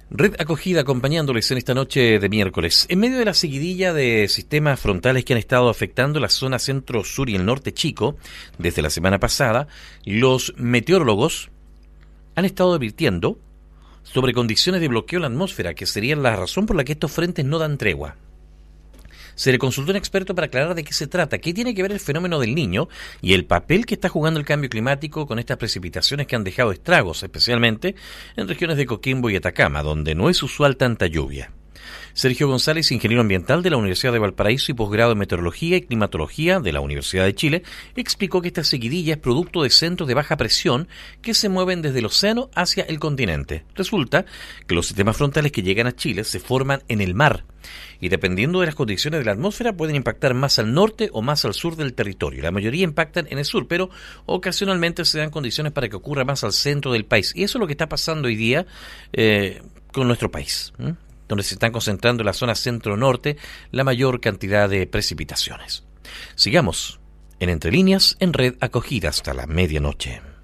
Red Acogida acompañándoles en esta noche de miércoles. En medio de la seguidilla de sistemas frontales que han estado afectando la zona centro-sur y el norte chico desde la semana pasada, los meteorólogos han estado advirtiendo sobre condiciones de bloqueo en la atmósfera, que serían la razón por la que estos frentes no dan tregua. Se le consultó a un experto para aclarar de qué se trata, qué tiene que ver el fenómeno del Niño y el papel que está jugando el cambio climático con estas precipitaciones que han dejado estragos, especialmente en regiones de Coquimbo y Atacama, donde no es usual tanta lluvia. Sergio González, ingeniero ambiental de la Universidad de Valparaíso y posgrado en Meteorología y Climatología de la Universidad de Chile, explicó que esta seguidilla es producto de centros de baja presión que se mueven desde el océano hacia el continente. Resulta que los sistemas frontales que llegan a Chile se forman en el mar y dependiendo de las condiciones de la atmósfera pueden impactar más al norte o más al sur del territorio. La mayoría impactan en el sur, pero ocasionalmente se dan condiciones para que ocurra más al centro del país. Y eso es lo que está pasando hoy día con nuestro país, donde se están concentrando en la zona centro-norte la mayor cantidad de precipitaciones. Sigamos en Entre Líneas en Red Acogida hasta la medianoche.